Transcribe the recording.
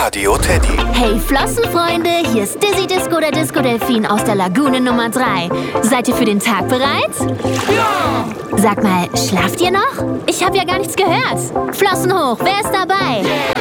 Radio Teddy. Hey Flossenfreunde, hier ist Dizzy Disco, der Disco-Delfin aus der Lagune Nummer 3. Seid ihr für den Tag bereit? Ja! Sag mal, schlaft ihr noch? Ich habe ja gar nichts gehört. Flossen hoch, wer ist dabei? Yeah!